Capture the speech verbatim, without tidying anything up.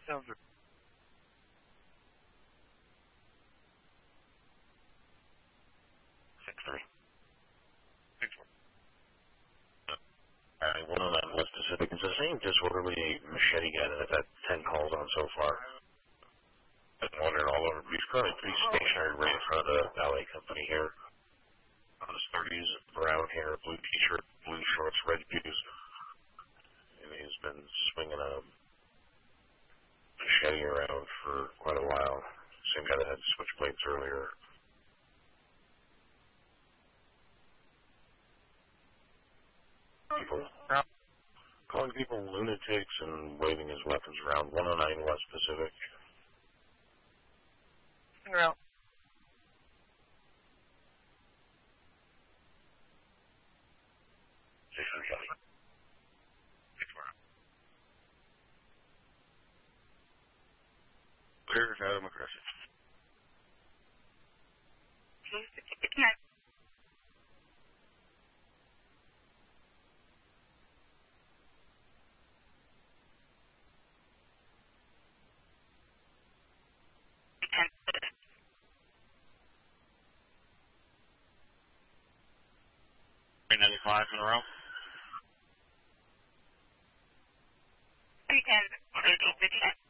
Sounds good. Six three. Six one. Alright, one oh nine West Pacific. It's the same disorderly machete guy that I've had ten calls on so far. I've been wondering all over. He's currently pretty stationary right in front of the ballet company here. On his thirties, brown hair, blue t-shirt, blue shorts, red shoes. And he's been swinging a machete around for quite a while. Same guy that had switchblades earlier. People, calling people lunatics and waving his weapons around. one oh nine West Pacific. Well. Six one Kelly. Six one. Clear Adam aggressive. Okay. ninety-five in a row. three ten.